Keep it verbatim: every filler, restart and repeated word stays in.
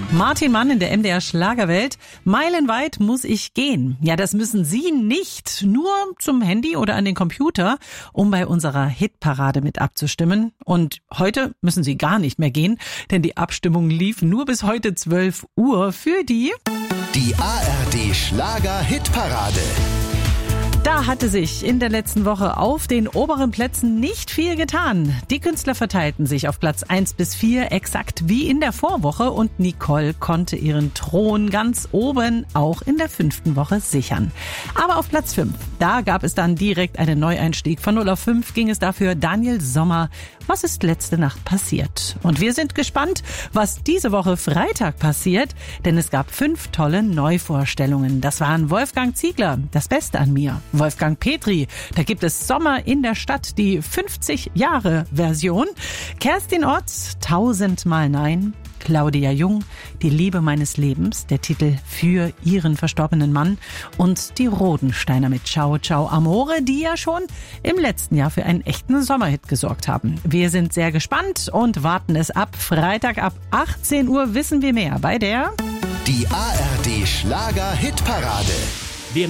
Martin Mann in der M D R Schlagerwelt. Meilenweit muss ich gehen. Ja, das müssen Sie nicht. Nur zum Handy oder an den Computer, um bei unserer Hitparade mit abzustimmen. Und heute müssen Sie gar nicht mehr gehen, denn die Abstimmung lief nur bis heute zwölf Uhr für die... Die A R D Schlager Hitparade. Da hatte sich in der letzten Woche auf den oberen Plätzen nicht viel getan. Die Künstler verteilten sich auf Platz eins bis vier, exakt wie in der Vorwoche, und Nicole konnte ihren Thron ganz oben auch in der fünften Woche sichern. Aber auf Platz fünf, da gab es dann direkt einen Neueinstieg. Von null auf fünf ging es dafür Daniel Sommer. Was ist letzte Nacht passiert? Und wir sind gespannt, was diese Woche Freitag passiert, denn es gab fünf tolle Neuvorstellungen. Das waren Wolfgang Ziegler, Das Beste an mir. Wolfgang Petri, da gibt es Sommer in der Stadt, die fünfzig Jahre Version. Kerstin Otz, Tausendmal Nein. Claudia Jung, Die Liebe meines Lebens, der Titel für ihren verstorbenen Mann. Und die Rodensteiner mit Ciao Ciao Amore, die ja schon im letzten Jahr für einen echten Sommerhit gesorgt haben. Wir sind sehr gespannt und warten es ab. Freitag ab achtzehn Uhr wissen wir mehr bei der... Die A R D Schlager Hitparade.